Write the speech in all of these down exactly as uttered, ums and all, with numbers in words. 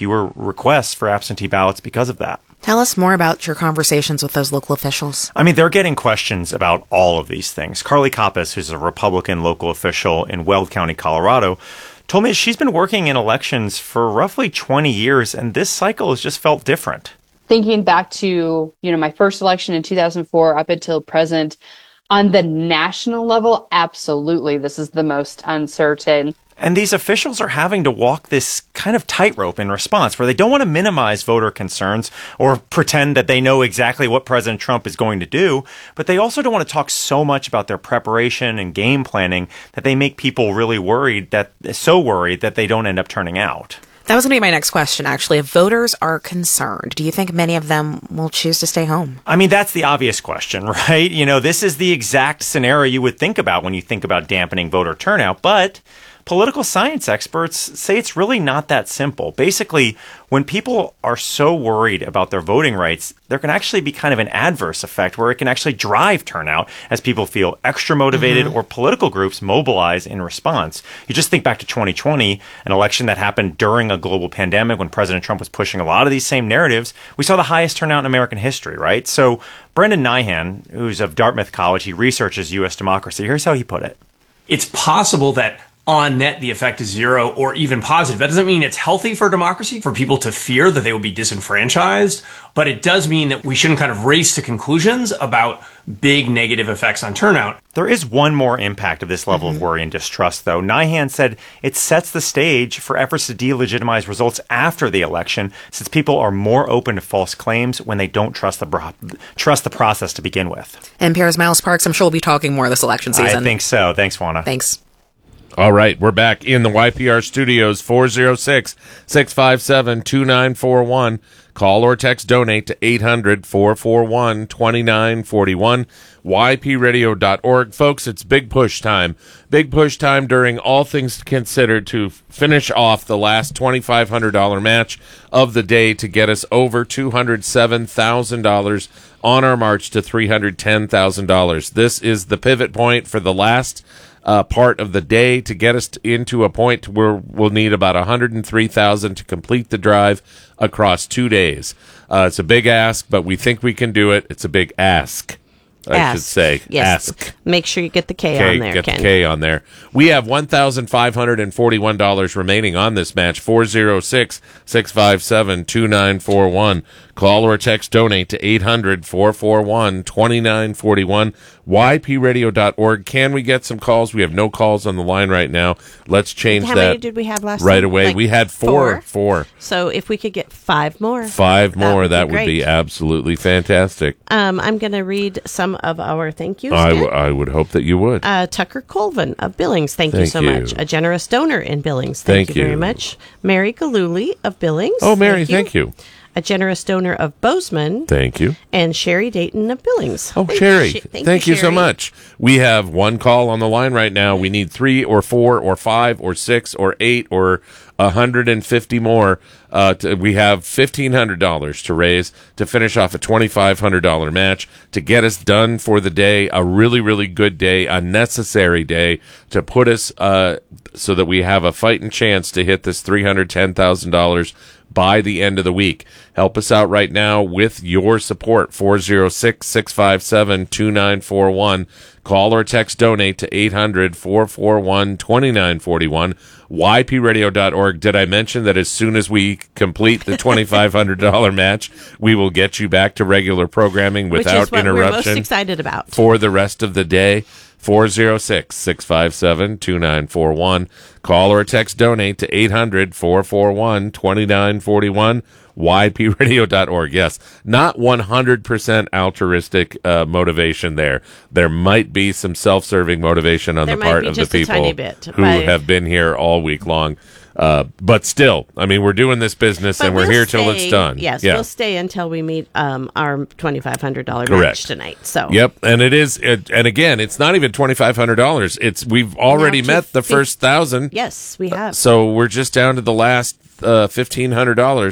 fewer requests for absentee ballots because of that. Tell us more about your conversations with those local officials. I mean, they're getting questions about all of these things. Carly Koppas, who's a Republican local official in Weld County, Colorado, told me she's been working in elections for roughly twenty years, and this cycle has just felt different. Thinking back to, you know, my first election in two thousand four up until present, on the national level, absolutely, this is the most uncertain. And these officials are having to walk this kind of tightrope in response, where they don't want to minimize voter concerns or pretend that they know exactly what President Trump is going to do, but they also don't want to talk so much about their preparation and game planning that they make people really worried, that so worried that they don't end up turning out. That was going to be my next question, actually. If voters are concerned, do you think many of them will choose to stay home? I mean, that's the obvious question, right? You know, this is the exact scenario you would think about when you think about dampening voter turnout, but political science experts say it's really not that simple. Basically, when people are so worried about their voting rights, there can actually be kind of an adverse effect where it can actually drive turnout as people feel extra motivated mm-hmm. or political groups mobilize in response. You just think back to twenty twenty, an election that happened during a global pandemic when President Trump was pushing a lot of these same narratives. We saw the highest turnout in American history, right? So Brendan Nyhan, who's of Dartmouth College, he researches U S democracy. Here's how he put it. It's possible that on net, the effect is zero or even positive. That doesn't mean it's healthy for democracy, for people to fear that they will be disenfranchised, but it does mean that we shouldn't kind of race to conclusions about big negative effects on turnout. There is one more impact of this level mm-hmm. of worry and distrust, though. Nyhan said it sets the stage for efforts to delegitimize results after the election, since people are more open to false claims when they don't trust the bro- trust the process to begin with. N P R's Miles Parks, I'm sure we'll be talking more this election season. I think so. Thanks, Juana. Thanks. All right, we're back in the Y P R studios, four oh six, six five seven, two nine four one. Call or text donate to eight hundred, four four one, two nine four one, Y P radio dot org. Folks, it's big push time. Big push time during All Things Considered to finish off the last twenty-five hundred dollars match of the day to get us over two hundred seven thousand dollars on our march to three hundred ten thousand dollars. This is the pivot point for the last Uh, part of the day to get us t- into a point where we'll need about one hundred three thousand to complete the drive across two days. Uh, it's a big ask, but we think we can do it. It's a big ask, I ask. should say. Yes. Ask. Make sure you get the K, K on there, Get Ken. the K on there. We have one thousand five hundred forty-one dollars remaining on this match. four oh six, six five seven, two nine four one. Call or text donate to eight hundred, four four one, two nine four one. Y P radio dot org. Can we get some calls? We have no calls on the line right now. Let's change How that. How many did we have last right time? away? Like we had four. Four? Four. So if we could get five more. Five more. That That would be, would be absolutely fantastic. Um, I'm going to read some of our thank yous. I, w- I would hope that you would. Uh, Tucker Colvin of Billings, thank, Thank you so you. much. A generous donor in Billings, thank, Thank you very you. much. Mary Galuli of Billings. Oh, Mary, thank thank you. you. A generous donor of Bozeman. Thank you. And Sherry Dayton of Billings. Oh, thank Sherry, you, Sh- thank, thank you, so Sherry. much. We have one call on the line right now. We need three or four or five or six or eight or one hundred fifty more. Uh, to, we have fifteen hundred dollars to raise to finish off a twenty-five hundred dollars match to get us done for the day. A really, really good day, a necessary day to put us uh, so that we have a fighting chance to hit this three hundred ten thousand dollars by the end of the week. Help us out right now with your support. four oh six, six five seven, two nine four one. Call or text donate to eight hundred, four four one, two nine four one. Y P radio dot org. Did I mention that as soon as we complete the twenty-five hundred dollars match, we will get you back to regular programming without Which is what interruption? we're most excited about. For the rest of the day. four oh six, six five seven, two nine four one. Call or text donate to eight hundred, four four one, two nine four one. Y P radio dot org. Yes, not one hundred percent altruistic uh, motivation there. There might be some self-serving motivation on There the might part be of the just a people tiny bit, who but- have been here all week long. Uh, but still, I mean, we're doing this business But and we're we'll here till stay- it's done. Yes, yeah. we'll stay until we meet um, our twenty-five hundred dollars Correct. match tonight. So Yep, and it is, it, and again, it's not even twenty-five hundred dollars. It's we've already Now to met the fif- first thousand. Yes, we have. So we're just down to the last uh, fifteen hundred dollars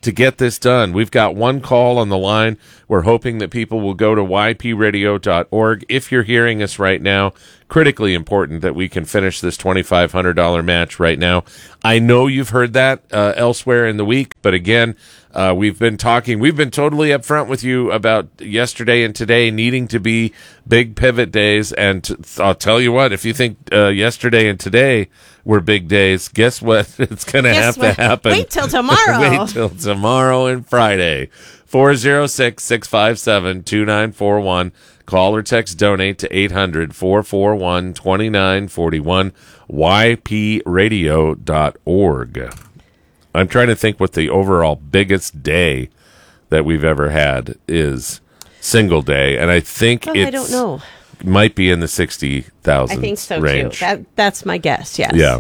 to get this done. We've got one call on the line. We're hoping that people will go to y p radio dot org. If you're hearing us right now, critically important that we can finish this twenty-five hundred dollars match right now. I know you've heard that uh, elsewhere in the week, but again, Uh, we've been talking, we've been totally upfront with you about yesterday and today needing to be big pivot days. And t- I'll tell you what, if you think uh, yesterday and today were big days, guess what? It's going to have what? to happen. Wait till tomorrow. Wait till tomorrow and Friday. four oh six, six five seven, two nine four one. Call or text donate to eight hundred, four four one, two nine four one, y p radio dot org. I'm trying to think what the overall biggest day that we've ever had is, single day, and I think Well, it's I don't know. might be in the sixty thousand I think so range. too. That that's my guess. Yes. Yeah.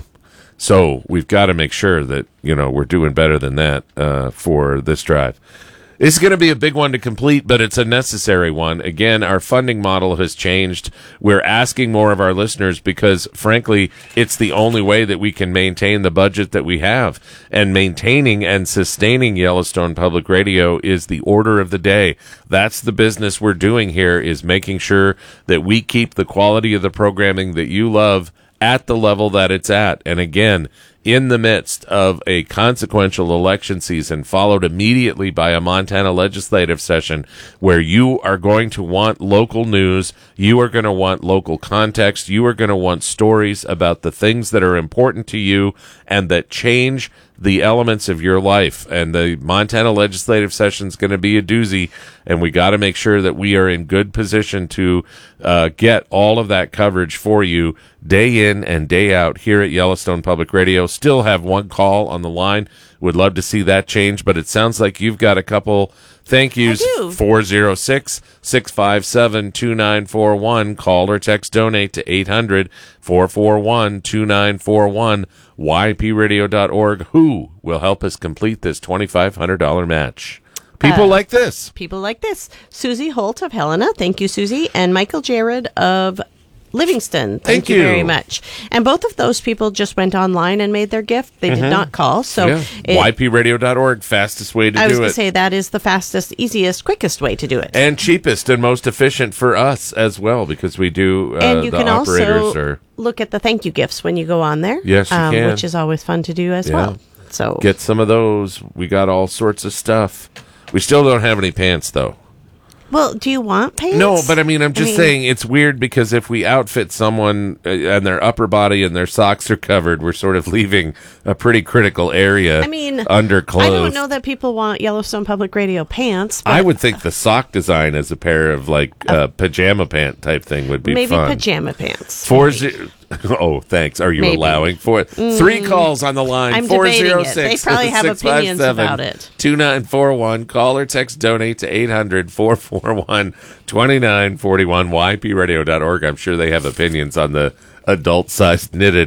So we've got to make sure that, you know, we're doing better than that uh, for this drive. It's going to be a big one to complete, but it's a necessary one. Again, our funding model has changed. We're asking more of our listeners because, frankly, it's the only way that we can maintain the budget that we have. And maintaining and sustaining Yellowstone Public Radio is the order of the day. That's the business we're doing here, is making sure that we keep the quality of the programming that you love at the level that it's at. And again, in the midst of a consequential election season followed immediately by a Montana legislative session where you are going to want local news, you are going to want local context, you are going to want stories about the things that are important to you and that change the elements of your life. And the Montana legislative session is going to be a doozy, and we got to make sure that we are in good position to uh, get all of that coverage for you day in and day out here at Yellowstone Public Radio. Still have one call on the line. Would love to see that change, but it sounds like you've got a couple thank yous. I do. four oh six, six five seven, two nine four one. Call or text donate to eight hundred, four four one, two nine four one. y p radio dot org. Who will help us complete this twenty-five hundred dollars match? People Uh, like this. People like this. Susie Holt of Helena. Thank you, Susie. And Michael Jared of Livingston. Thank, Thank you. you. very much. And both of those people just went online and made their gift. They did not call. So Yeah. it- y p radio dot org, fastest way to I was do going it. to say that is the fastest, easiest, quickest way to do it. And cheapest and most efficient for us as well, because we do, uh, and you the can operators also are, look at the thank you gifts when you go on there. Yes, you can. Which is always fun to do as Yeah. well. So get some of those. We got all sorts of stuff. We still don't have any pants, though. well, do you want pants? No, but I mean, I'm just mean- saying it's weird because if we outfit someone uh, and their upper body and their socks are covered, we're sort of leaving a pretty critical area I mean, underclothed. I don't know that people want Yellowstone Public Radio pants. But I would think the sock design as a pair of like uh, pajama pant type thing would be maybe fun. pajama pants. Four zero. Oh, thanks. Are you Maybe. allowing for three calls on the line? I'm four debating zero it. They six, probably have six five opinions seven, about it. two nine four one. Call or text donate to eight hundred, four four one, two nine four one. y p radio dot org. I'm sure they have opinions on the adult-sized knitted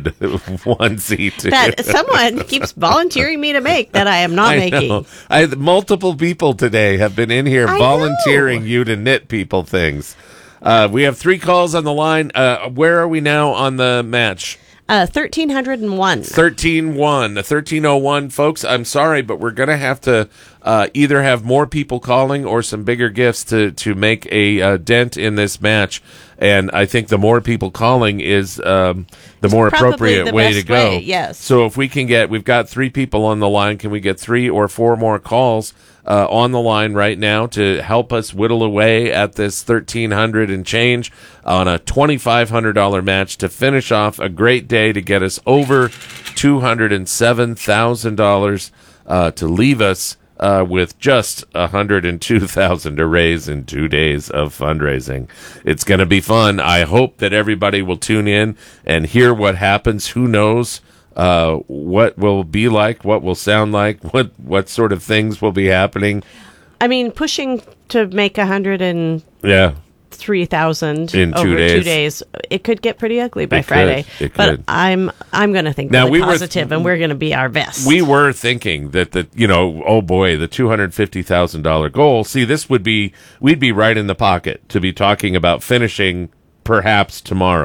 onesie too. That someone keeps volunteering me to make that I am not I making. know. I, multiple people today have been in here I volunteering know. you to knit people things. Uh, we have three calls on the line. Uh, where are we now on the match? Uh, thirteen hundred one. thirteen one, thirteen oh one, folks. I'm sorry, but we're going to have to uh, either have more people calling or some bigger gifts to, to make a uh, dent in this match. And I think the more people calling is um, the more probably appropriate the way best to go. way, yes. So if we can get, we've got three people on the line. Can we get three or four more calls uh, on the line right now to help us whittle away at this thirteen hundred and change on a twenty-five hundred dollars match to finish off a great day to get us over two hundred seven thousand dollars uh, to leave us uh, with just one hundred two thousand dollars to raise in two days of fundraising. It's going to be fun. I hope that everybody will tune in and hear what happens. Who knows? Uh, what will be like, what will sound like, what what sort of things will be happening. I mean, pushing to make one hundred Yeah. three thousand In two over days. two days. It could get pretty ugly by It could. Friday. It but could. I'm I'm going to think Now, really we were- positive, and we're going to be our best. We were thinking that the, you know, oh boy, the two hundred fifty thousand dollars goal. See, this would be, we'd be right in the pocket to be talking about finishing perhaps tomorrow.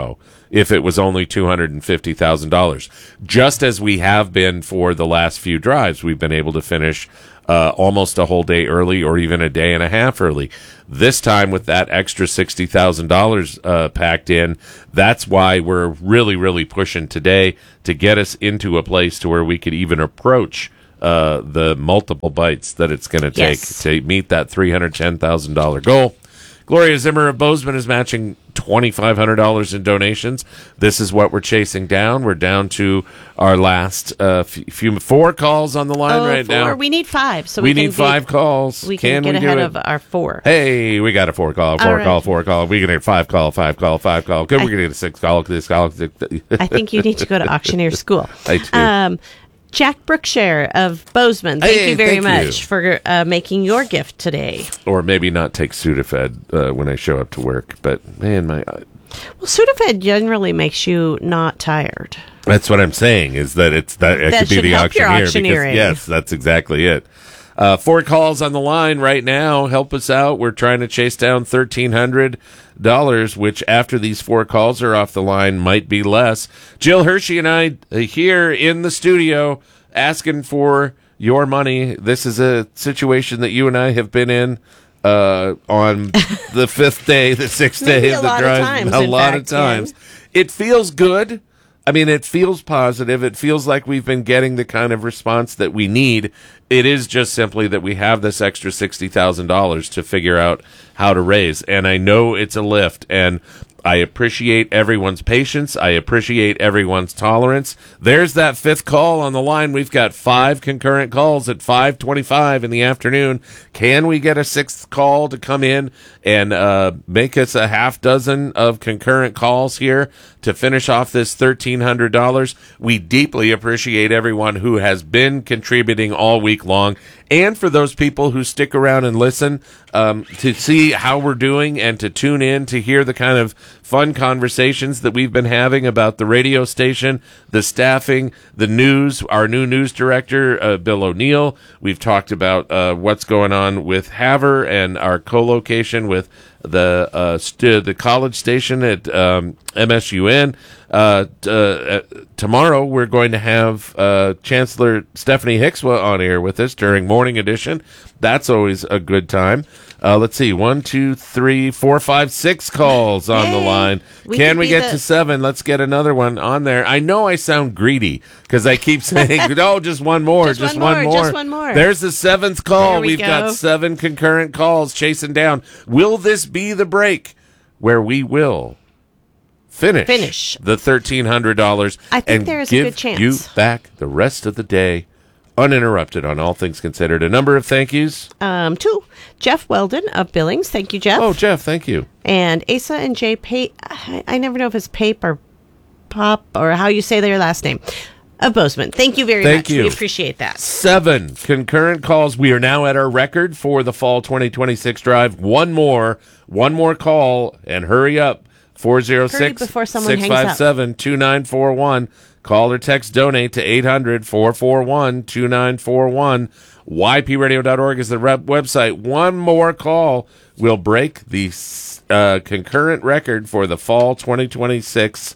if it was only two hundred fifty thousand dollars. Just as we have been for the last few drives, we've been able to finish uh, almost a whole day early or even a day and a half early. This time with that extra sixty thousand dollars uh, packed in, that's why we're really, really pushing today to get us into a place to where we could even approach uh, the multiple bites that it's going to take Yes. to meet that three hundred ten thousand dollars goal. Gloria Zimmer of Bozeman is matching twenty-five hundred dollars in donations. This is what we're chasing down. We're down to our last uh, few four calls on the line Oh, right four. now. We need five. So we we, need can five be, calls. We can, get we do ahead it? of our four. Hey, we got a four call, four All right. call, four call. We can get five call, five call, five call. Good, we're gonna get a six call, this call. Six. I think you need to go to auctioneer school. I do. Um, Jack Brookshire of Bozeman, thank Hey, you very thank you. much for uh, making your gift today. Or maybe not take Sudafed uh, when I show up to work. But man, my uh, Well, Sudafed generally makes you not tired. that's what I'm saying is that it's that it That could be should the help your auctioneer. auctioneering. Because, yes, that's exactly it. Uh, four calls on the line right now. Help us out. We're trying to chase down thirteen hundred dollars, which after these four calls are off the line might be less. Jill Hershey and I uh, here in the studio asking for your money. This is a situation that you and I have been in uh, on the fifth day, the sixth Maybe day a of the lot of drive. times, a in lot fact, of times. yeah. It feels good. I mean, it feels positive. It feels like we've been getting the kind of response that we need. It is just simply that we have this extra sixty thousand dollars to figure out how to raise. And I know it's a lift, and I appreciate everyone's patience. I appreciate everyone's tolerance. There's that fifth call on the line. We've got five concurrent calls at five twenty-five in the afternoon. Can we get a sixth call to come in and uh, make us a half dozen of concurrent calls here to finish off this thirteen hundred dollars? We deeply appreciate everyone who has been contributing all week long. And for those people who stick around and listen um, to see how we're doing and to tune in to hear the kind of fun conversations that we've been having about the radio station, the staffing, the news, our new news director, uh, Bill O'Neill. We've talked about uh, what's going on with Haver and our co-location with the uh, st- the college station at um, M S U N. Uh, t- uh, tomorrow we're going to have uh, Chancellor Stephanie Hickswa on air with us during Morning Edition. That's always a good time. Uh, let's see, one, two, three, four, five, six calls on the Yay. line. We Can could we be get the- to seven? Let's get another one on there. I know I sound greedy because I keep saying, "Oh, just one more, Just just, one one, more, more, just one more." There's the seventh call. There we We've go. got seven concurrent calls chasing down. Will this be the break where we will finish, Finish. the thirteen hundred dollars I think and there is a give good chance. you back the rest of the day uninterrupted on All Things Considered? A number of thank yous. Um, two, Jeff Weldon of Billings. Thank you, Jeff. Oh, Jeff, thank you. And Asa and Jay Pape. I, I never know if it's Pape or Pop or how you say their last name. Of Bozeman. Thank you very Thank much. you. We appreciate that. Seven concurrent calls. We are now at our record for the fall twenty twenty-six drive. One more, one more call, and hurry up. four oh six, before someone six hangs up. five seven, two nine four one. Call or text donate to eight hundred, four four one, two nine four one. Y P radio dot org is the rep website. One more call will break the uh, concurrent record for the fall twenty twenty-six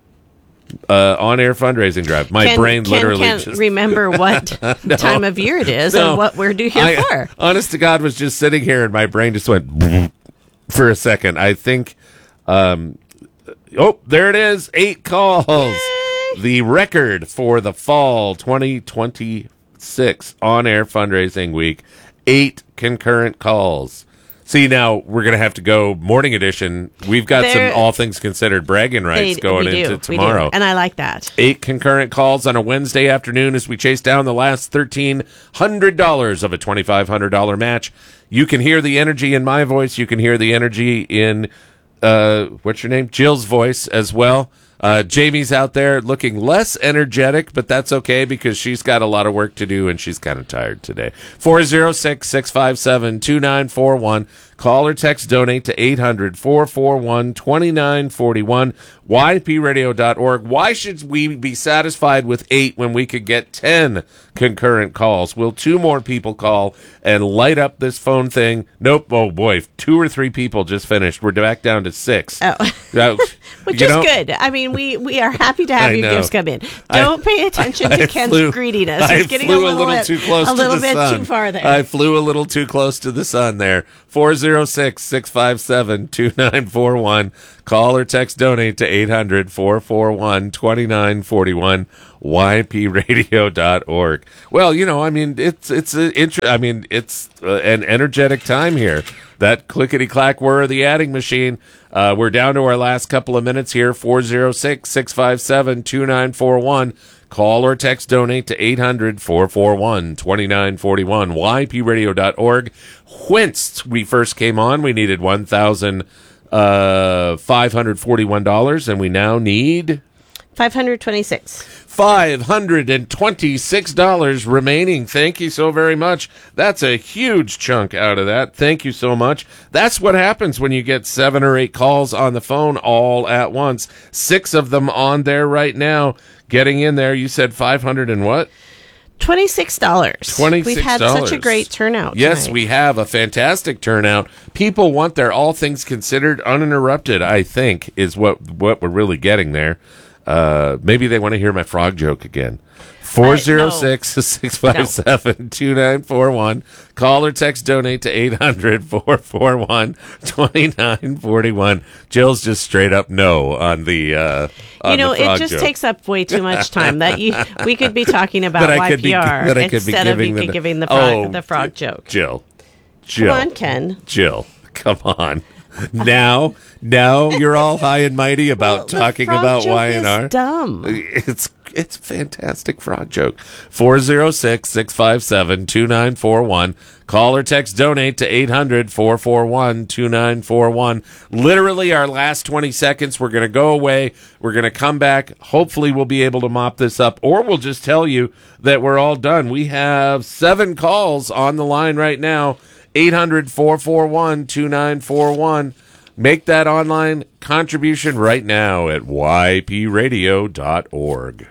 uh, on-air fundraising drive. My Ken, brain Ken literally can't just... remember what time of year it is No. and what we're due here I, for. honest to God, was just sitting here and my brain just went for a second. I think, um, oh, there it is. Eight calls. The record for the fall twenty twenty-six on-air fundraising week. Eight concurrent calls. See, now we're going to have to go morning edition. We've got There- some All Things Considered bragging rights They- going we do, into we do. tomorrow. And I like that. Eight concurrent calls on a Wednesday afternoon as we chase down the last thirteen hundred dollars of a twenty-five hundred dollars match. You can hear the energy in my voice. You can hear the energy in, uh, what's your name? Jill's voice as well. Uh, Jamie's out there looking less energetic, but that's okay because she's got a lot of work to do and she's kind of tired today. four oh six, six five seven, two nine four one. Call or text donate to eight hundred, four four one, two nine four one. Y P radio dot org. Why should we be satisfied with eight when we could get ten concurrent calls? Will two more people call and light up this phone thing? Nope. Oh, boy. Two or three people just finished. We're back down to six. Oh. Uh, Which you is know, good. I mean, we, we are happy to have I your know. gifts come in. Don't pay attention to I Ken's flew- greediness. I It's getting flew a little, bit, too close a to little the bit sun. too far there. I flew a little too close to the sun there. four oh six, six five seven, two nine four one. Call or text donate to eight hundred, four four one, two nine four one. Y P radio dot org. Well, you know, I mean, it's it's a inter- I mean, it's uh, an energetic time here. That clickety clack whir of the adding machine. Uh, we're down to our last couple of minutes here. four oh six, six five seven, two nine four one. Call or text donate to eight hundred, four four one, two nine four one. Y P radio dot org. Whence we first came on, we needed one thousand five hundred forty-one dollars, and we now need five hundred twenty-six. five hundred twenty-six dollars remaining. Thank you so very much. That's a huge chunk out of that. Thank you so much. That's what happens when you get seven or eight calls on the phone all at once. Six of them on there right now. Getting in there, you said five hundred and what? twenty-six dollars. twenty-six dollars. We've had such a great turnout. Yes, tonight. we have a fantastic turnout. People want their all things considered uninterrupted, I think, is what what we're really getting there. Uh, maybe they want to hear my frog joke again. four oh six, six five seven, two nine four one. Call or text donate to eight hundred, four four one, two nine four one. Jill's just straight up no on the uh on You know, the frog it just joke. takes up way too much time. That you we could be talking about That I Y could be- P R that I could be instead of giving you the- giving the frog, Oh, the frog joke. Jill. Jill. Come on, Ken. Jill, come on. Now, now you're all high and mighty about The talking frog about joke Y is and R. dumb. It's it's a fantastic frog joke. four oh six, six five seven, two nine four one. Call or text donate to eight hundred, four four one, two nine four one. Literally our last twenty seconds. We're going to go away. We're going to come back. Hopefully we'll be able to mop this up, or we'll just tell you that we're all done. We have seven calls on the line right now. eight hundred, four four one, two nine four one. Make that online contribution right now at Y P radio dot org.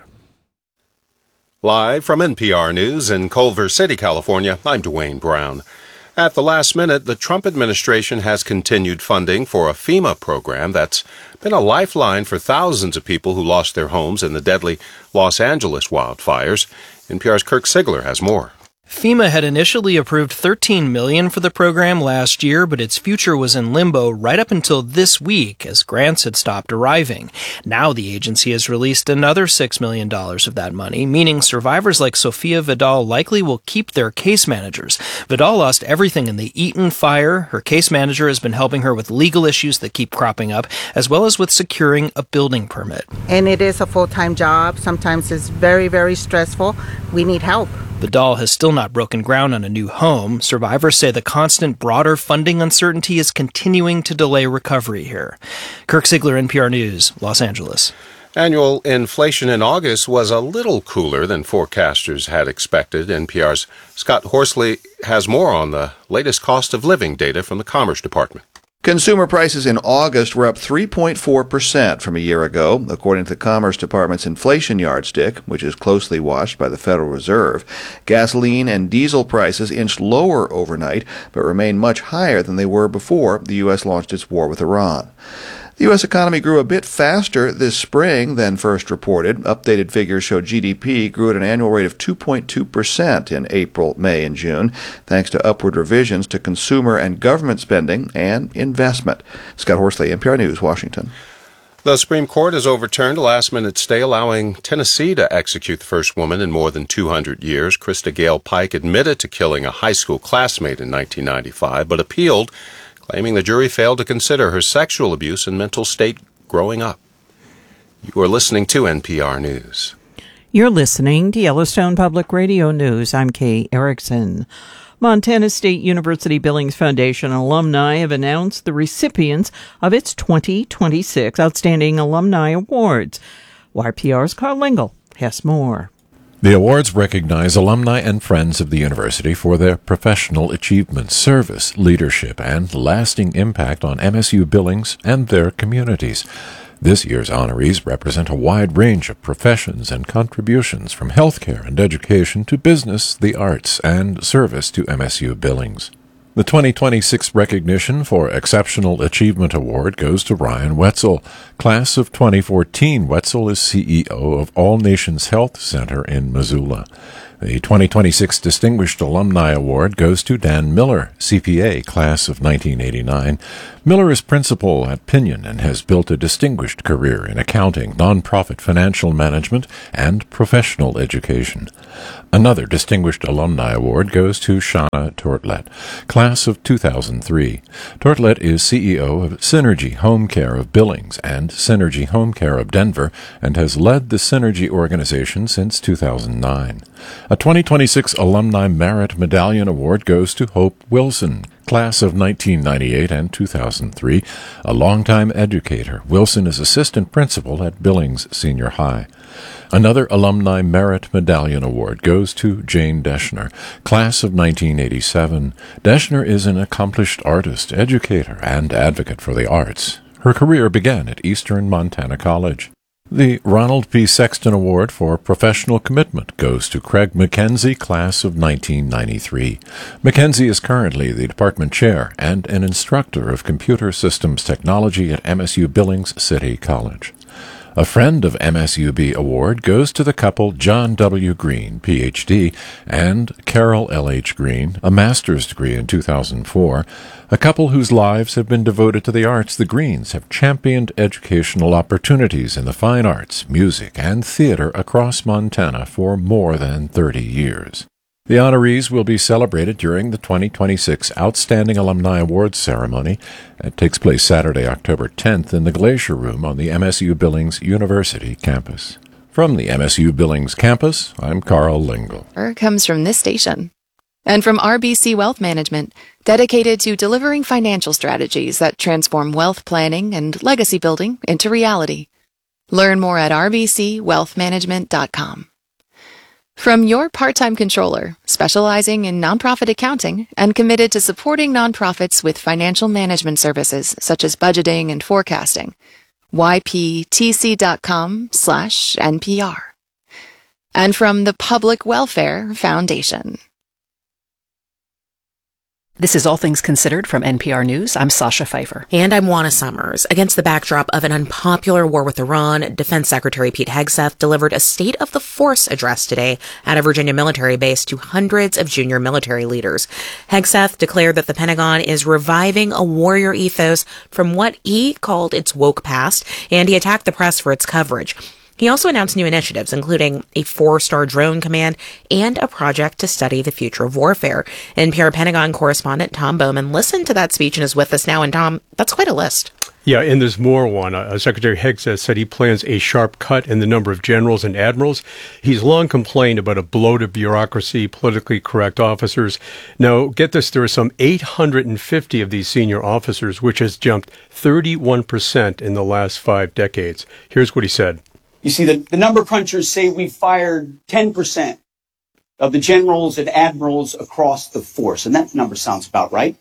Live from N P R News in Culver City, California, I'm Dwayne Brown. At the last minute, the Trump administration has continued funding for a FEMA program that's been a lifeline for thousands of people who lost their homes in the deadly Los Angeles wildfires. N P R's Kirk Sigler has more. FEMA had initially approved thirteen million dollars for the program last year, but its future was in limbo right up until this week as grants had stopped arriving. Now the agency has released another six million dollars of that money, meaning survivors like Sophia Vidal likely will keep their case managers. Vidal lost everything in the Eaton fire. Her case manager has been helping her with legal issues that keep cropping up, as well as with securing a building permit. And it is a full-time job. Sometimes it's very, very stressful. We need help. Vidal has still not broken ground on a new home. Survivors say the constant broader funding uncertainty is continuing to delay recovery here. Kirk Sigler, N P R News, Los Angeles. Annual inflation in August was a little cooler than forecasters had expected. N P R's Scott Horsley has more on the latest cost of living data from the Commerce Department. Consumer prices in August were up three point four percent from a year ago, according to the Commerce Department's inflation yardstick, which is closely watched by the Federal Reserve. Gasoline and diesel prices inched lower overnight, but remain much higher than they were before the U S launched its war with Iran. The U S economy grew a bit faster this spring than first reported. Updated figures show G D P grew at an annual rate of two point two percent in April, May, and June, thanks to upward revisions to consumer and government spending and investment. Scott Horsley, N P R News, Washington. The Supreme Court has overturned a last-minute stay allowing Tennessee to execute the first woman in more than two hundred years. Krista Gale Pike admitted to killing a high school classmate in nineteen ninety-five, but appealed, claiming the jury failed to consider her sexual abuse and mental state growing up. You are listening to N P R News. You're listening to Yellowstone Public Radio News. I'm Kay Erickson. Montana State University Billings Foundation alumni have announced the recipients of its twenty twenty-six Outstanding Alumni Awards. Y P R's Carl Lingle has more. The awards recognize alumni and friends of the university for their professional achievements, service, leadership, and lasting impact on M S U Billings and their communities. This year's honorees represent a wide range of professions and contributions from healthcare and education to business, the arts, and service to M S U Billings. The twenty twenty-six recognition for Exceptional Achievement Award goes to Ryan Wetzel. Class of twenty fourteen, Wetzel is C E O of All Nations Health Center in Missoula. The twenty twenty-six Distinguished Alumni Award goes to Dan Miller, C P A, class of nineteen eighty-nine. Miller is principal at Pinion and has built a distinguished career in accounting, nonprofit financial management, and professional education. Another Distinguished Alumni Award goes to Shauna Tortlet, class of two thousand three. Tortlet is C E O of Synergy Home Care of Billings and Synergy Home Care of Denver and has led the Synergy organization since two thousand nine. A twenty twenty-six Alumni Merit Medallion Award goes to Hope Wilson, class of nineteen ninety-eight and two thousand three. A longtime educator, Wilson is assistant principal at Billings Senior High. Another Alumni Merit Medallion Award goes to Jane Deschner, class of nineteen eighty-seven. Deschner is an accomplished artist, educator, and advocate for the arts. Her career began at Eastern Montana College. The Ronald P. Sexton Award for Professional Commitment goes to Craig McKenzie, class of nineteen ninety-three. McKenzie is currently the department chair and an instructor of computer systems technology at M S U Billings City College. A Friend of M S U B award goes to the couple John W. Green, P H D, and Carol L H. Green, a master's degree in two thousand four. A couple whose lives have been devoted to the arts. The Greens have championed educational opportunities in the fine arts, music, and theater across Montana for more than thirty years. The honorees will be celebrated during the twenty twenty-six Outstanding Alumni Awards ceremony. It takes place Saturday, October tenth in the Glacier Room on the M S U Billings University campus. From the M S U Billings campus, I'm Carl Lingle. Comes from this station. And from R B C Wealth Management, dedicated to delivering financial strategies that transform wealth planning and legacy building into reality. Learn more at r b c wealth management dot com. From your part-time controller, specializing in nonprofit accounting and committed to supporting nonprofits with financial management services such as budgeting and forecasting, y p t c dot com slash N P R. And from the Public Welfare Foundation. This is All Things Considered from N P R News. I'm Sasha Pfeiffer. And I'm Juana Summers. Against the backdrop of an unpopular war with Iran, Defense Secretary Pete Hegseth delivered a State of the Force address today at a Virginia military base to hundreds of junior military leaders. Hegseth declared that the Pentagon is reviving a warrior ethos from what he called its woke past, and he attacked the press for its coverage. He also announced new initiatives, including a four-star drone command and a project to study the future of warfare. N P R Pentagon correspondent Tom Bowman listened to that speech and is with us now. And Tom, that's quite a list. Yeah, and there's more one. Uh, Secretary Hegseth said he plans a sharp cut in the number of generals and admirals. He's long complained about a bloated bureaucracy, politically correct officers. Now, get this, there are some eight hundred fifty of these senior officers, which has jumped thirty-one percent in the last five decades. Here's what he said. You see, the, the number crunchers say we fired ten percent of the generals and admirals across the force, and that number sounds about right.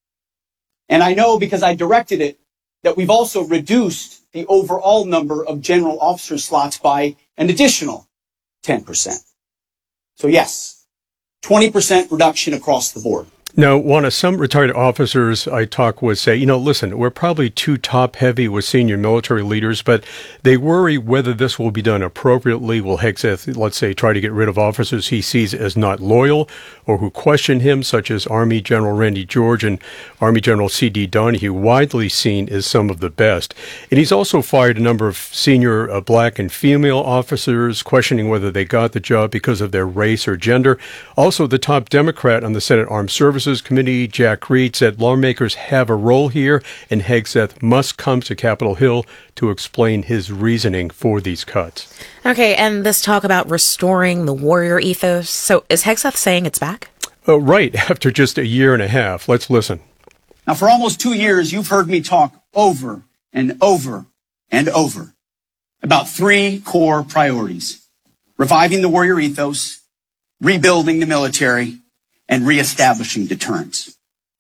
And I know because I directed it that we've also reduced the overall number of general officer slots by an additional ten percent. So yes, twenty percent reduction across the board. Now, Juana, some retired officers I talk with say, you know, listen, we're probably too top-heavy with senior military leaders, but they worry whether this will be done appropriately. Will Hegseth, let's say, try to get rid of officers he sees as not loyal or who question him, such as Army General Randy George and Army General C D Donahue, widely seen as some of the best. And he's also fired a number of senior uh, black and female officers, questioning whether they got the job because of their race or gender. Also, the top Democrat on the Senate Armed Services Committee, Jack Reed, said lawmakers have a role here, and Hegseth must come to Capitol Hill to explain his reasoning for these cuts. Okay, and this talk about restoring the warrior ethos. So is Hegseth saying it's back? Uh, right, after just a year and a half. Let's listen. Now, for almost two years, you've heard me talk over and over and over about three core priorities: reviving the warrior ethos, rebuilding the military, and reestablishing deterrence.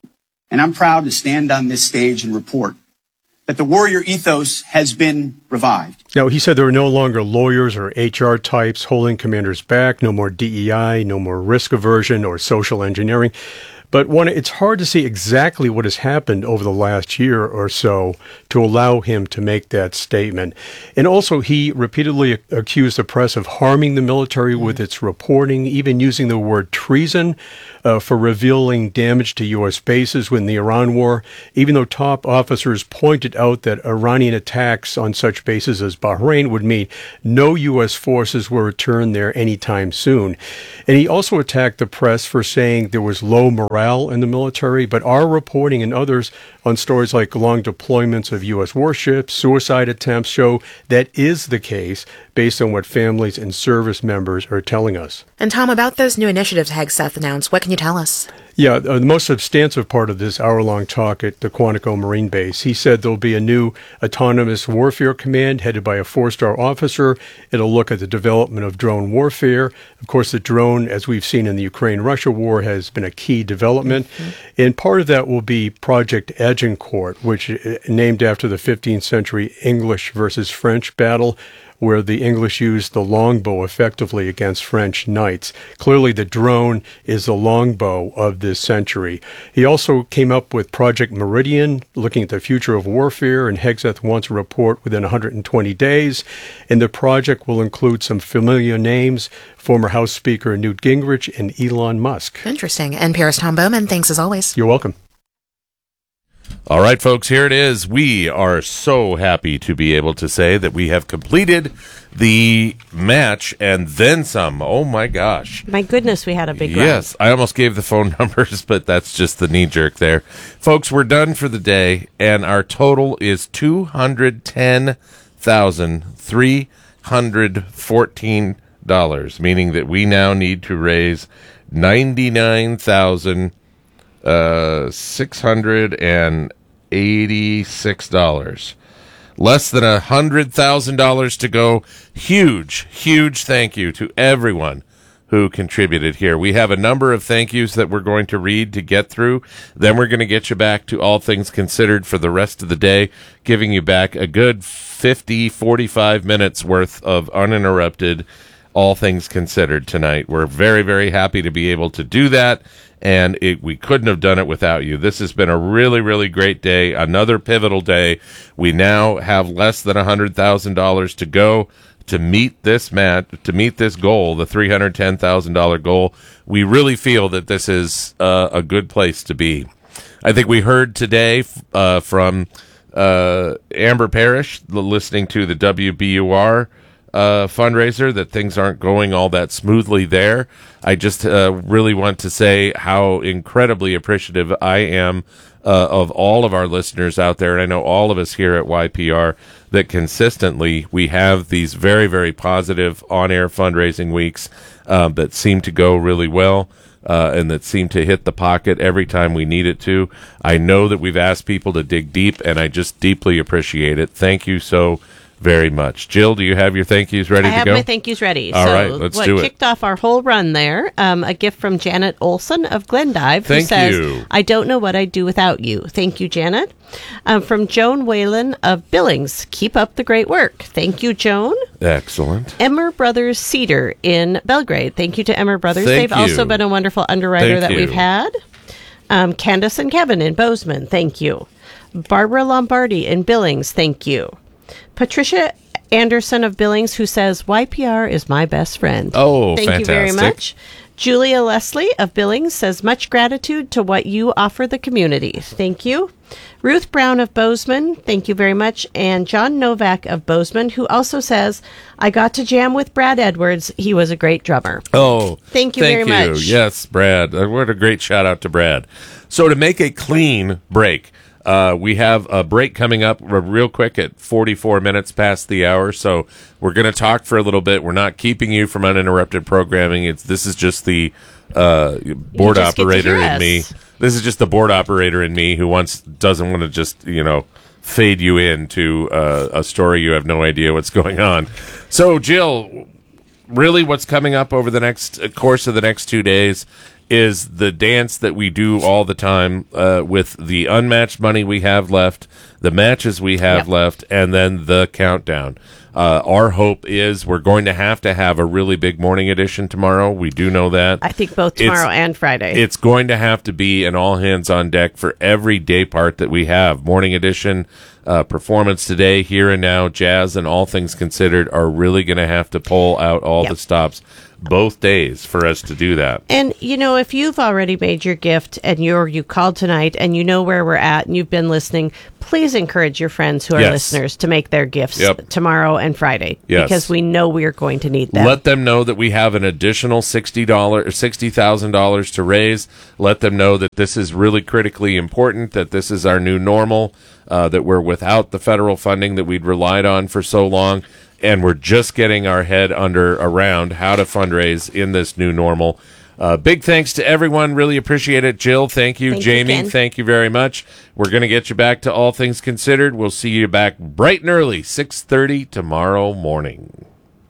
And I'm proud to stand on this stage and report that the warrior ethos has been revived. Now, he said there are no longer lawyers or H R types holding commanders back, no more D E I, no more risk aversion or social engineering. But one, it's hard to see exactly what has happened over the last year or so to allow him to make that statement. And also, he repeatedly accused the press of harming the military with its reporting, even using the word treason uh, for revealing damage to U S bases in the Iran war, even though top officers pointed out that Iranian attacks on such bases as Bahrain would mean no U S forces will return there anytime soon. And he also attacked the press for saying there was low morale in the military, but our reporting and others on stories like long deployments of U S warships, suicide attempts show that is the case based on what families and service members are telling us. And Tom, about those new initiatives Hegseth announced, what can you tell us? Yeah, uh, the most substantive part of this hour-long talk at the Quantico Marine Base, he said there'll be a new autonomous warfare command headed by a four-star officer. It'll look at the development of drone warfare. Of course, the drone, as we've seen in the Ukraine-Russia war, has been a key development. Mm-hmm. And part of that will be Project Agincourt, which is named after the fifteenth century English versus French battle, where the English used the longbow effectively against French knights. Clearly, the drone is the longbow of this century. He also came up with Project Meridian, looking at the future of warfare, and Hegseth wants a report within one hundred twenty days. And the project will include some familiar names, former House Speaker Newt Gingrich and Elon Musk. Interesting. N P R's Tom Bowman, thanks as always. You're welcome. All right, folks, here it is. We are so happy to be able to say that we have completed the match and then some. Oh, my gosh. My goodness, we had a big run. Yes, I almost gave the phone numbers, but that's just the knee-jerk there. Folks, we're done for the day, and our total is two hundred ten thousand three hundred fourteen dollars, meaning that we now need to raise ninety-nine thousand uh, six hundred eighty-six dollars. Less than one hundred thousand dollars to go. Huge, huge thank you to everyone who contributed here. We have a number of thank yous that we're going to read to get through. Then we're going to get you back to All Things Considered for the rest of the day, giving you back a good fifty, forty-five minutes worth of uninterrupted All Things Considered tonight. We're very, very happy to be able to do that, and it, we couldn't have done it without you. This has been a really, really great day, another pivotal day. We now have less than one hundred thousand dollars to go to meet this mat, to meet this goal, the three hundred ten thousand dollars goal. We really feel that this is uh, a good place to be. I think we heard today uh, from uh, Amber Parrish, listening to the W B U R uh, fundraiser, that things aren't going all that smoothly there. I just uh, really want to say how incredibly appreciative I am uh, of all of our listeners out there, and I know all of us here at Y P R, that consistently we have these very, very positive on-air fundraising weeks uh, that seem to go really well. Uh, and that seem to hit the pocket every time we need it to. I know that we've asked people to dig deep, and I just deeply appreciate it. Thank you so very much. Jill, do you have your thank yous ready I to have go? my thank yous ready. All so right, let's what do it. Kicked off our whole run there. Um, a gift from Janet Olson of Glendive, who Thank says, you. I don't know what I'd do without you. Thank you, Janet. Um, from Joan Whalen of Billings, keep up the great work. Thank you, Joan. Excellent. Emmer Brothers Cedar in Belgrade. Thank you to Emmer Brothers. Thank They've you. also been a wonderful underwriter Thank that you. we've had. Um, Candace and Kevin in Bozeman. Thank you. Barbara Lombardi in Billings. Thank you. Patricia Anderson of Billings, who says, Y P R is my best friend. Oh, Thank fantastic. you very much. Julia Leslie of Billings says, much gratitude to what you offer the community. Thank you. Ruth Brown of Bozeman, thank you very much. And John Novak of Bozeman, who also says, I got to jam with Brad Edwards. He was a great drummer. Oh, Thank you thank very you. much. Yes, Brad. Uh, What a great shout out to Brad. So to make a clean break, uh, we have a break coming up r- real quick at forty-four minutes past the hour. So we're going to talk for a little bit. We're not keeping you from uninterrupted programming. It's this is just the uh, board just get to operator hear in me. us. This is just the board operator in me who wants doesn't want to just you know fade you into uh, a story you have no idea what's going on. So, Jill, really, what's coming up over the next uh, course of the next two days is the dance that we do all the time uh, with the unmatched money we have left, the matches we have Yep. left, and then the countdown. Uh, our hope is we're going to have to have a really big morning edition tomorrow. We do know that. I think both It's- tomorrow and Friday. It's going to have to be an all hands on deck for every day part that we have. Morning edition, uh, performance today, here and now, jazz, and all things considered are really going to have to pull out all Yep. the stops both days for us to do that. And, you know, if you've already made your gift and you're, you called tonight and you know where we're at and you've been listening, please encourage your friends who are Yes. listeners to make their gifts Yep. tomorrow and Friday. Yes. Because we know we are going to need them. Let them know that we have an additional sixty dollars or sixty thousand dollars to raise. Let them know that this is really critically important, that this is our new normal, uh, that we're without the federal funding that we'd relied on for so long, and we're just getting our head under around how to fundraise in this new normal. Uh, big thanks to everyone. Really appreciate it. Jill, thank you. Thank you, Jamie, Ken. thank you very much. We're going to get you back to All Things Considered. We'll see you back bright and early, six thirty tomorrow morning.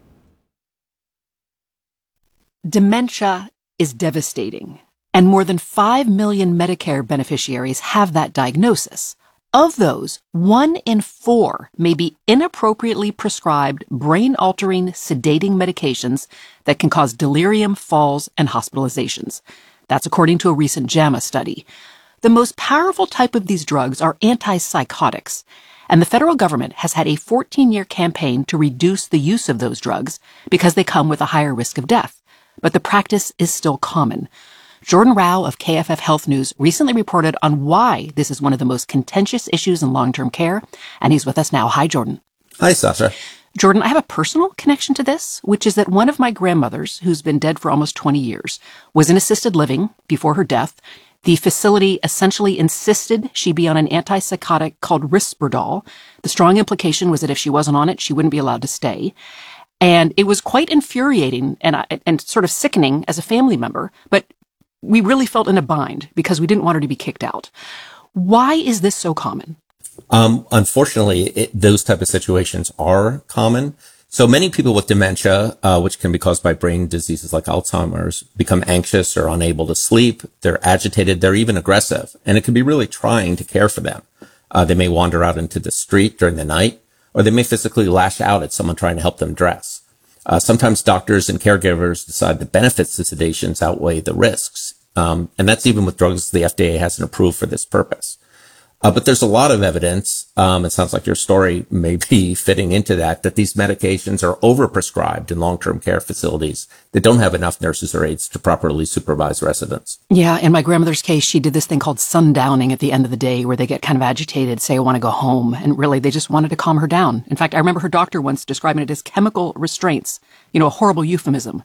Dementia is devastating, and more than five million Medicare beneficiaries have that diagnosis. Of those, one in four may be inappropriately prescribed brain-altering, sedating medications that can cause delirium, falls, and hospitalizations. That's according to a recent JAMA study. The most powerful type of these drugs are antipsychotics, and the federal government has had a fourteen-year campaign to reduce the use of those drugs because they come with a higher risk of death. But the practice is still common. Jordan Rao of K F F Health News recently reported on why this is one of the most contentious issues in long-term care, and he's with us now. Hi, Jordan. Hi, Sasha. Jordan, I have a personal connection to this, which is that one of my grandmothers, who's been dead for almost twenty years, was in assisted living before her death. The facility essentially insisted she be on an antipsychotic called Risperdal. The strong implication was that if she wasn't on it, she wouldn't be allowed to stay. And it was quite infuriating and, and sort of sickening as a family member, but we really felt in a bind because we didn't want her to be kicked out. Why is this so common? Um, unfortunately, it, those type of situations are common. So many people with dementia, uh, which can be caused by brain diseases like Alzheimer's, become anxious or unable to sleep. They're agitated. They're even aggressive. And it can be really trying to care for them. Uh, they may wander out into the street during the night, or they may physically lash out at someone trying to help them dress. Uh, sometimes doctors and caregivers decide the benefits of sedations outweigh the risks. Um, and that's even with drugs the F D A hasn't approved for this purpose. Uh, but there's a lot of evidence, um, it sounds like your story may be fitting into that, that these medications are overprescribed in long-term care facilities that don't have enough nurses or aides to properly supervise residents. Yeah, in my grandmother's case, she did this thing called sundowning at the end of the day where they get kind of agitated, say, I want to go home. And really, they just wanted to calm her down. In fact, I remember her doctor once describing it as chemical restraints, you know, a horrible euphemism.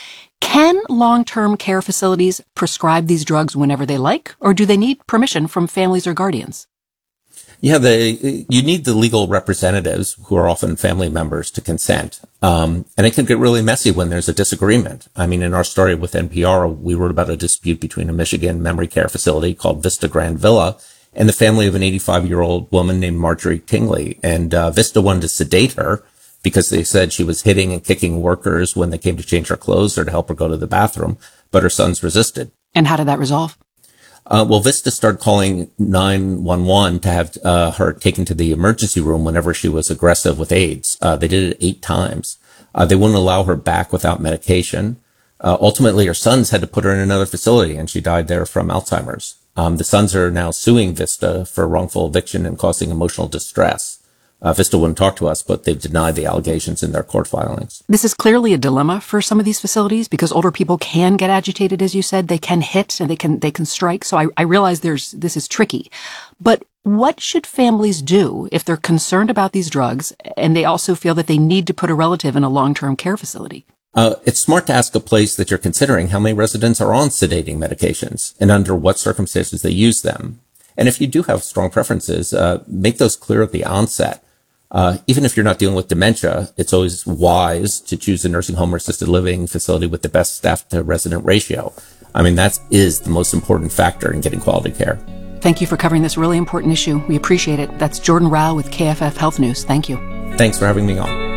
Can long-term care facilities prescribe these drugs whenever they like, or do they need permission from families or guardians? Yeah, the, you need the legal representatives, who are often family members, to consent. Um, and it can get really messy when there's a disagreement. I mean, in our story with N P R, we wrote about a dispute between a Michigan memory care facility called Vista Grand Villa and the family of an eighty-five-year-old woman named Marjorie Tingley. And uh, Vista wanted to sedate her because they said she was hitting and kicking workers when they came to change her clothes or to help her go to the bathroom, but her sons resisted. And how did that resolve? Uh, well, Vista started calling nine one one to have uh, her taken to the emergency room whenever she was aggressive with aides. Uh, they did it eight times. Uh, they wouldn't allow her back without medication. Uh, ultimately, her sons had to put her in another facility, and she died there from Alzheimer's. Um, the sons are now suing Vista for wrongful eviction and causing emotional distress. Uh, Vista wouldn't talk to us, but they've denied the allegations in their court filings. This is clearly a dilemma for some of these facilities because older people can get agitated, as you said. They can hit and they can they can strike. So I, I realize there's this is tricky. But what should families do if they're concerned about these drugs and they also feel that they need to put a relative in a long-term care facility? Uh, it's smart to ask a place that you're considering how many residents are on sedating medications and under what circumstances they use them. And if you do have strong preferences, uh, make those clear at the onset. Uh, even if you're not dealing with dementia, it's always wise to choose a nursing home or assisted living facility with the best staff to resident ratio. I mean, that is the most important factor in getting quality care. Thank you for covering this really important issue. We appreciate it. That's Jordan Rao with K F F Health News. Thank you. Thanks for having me on.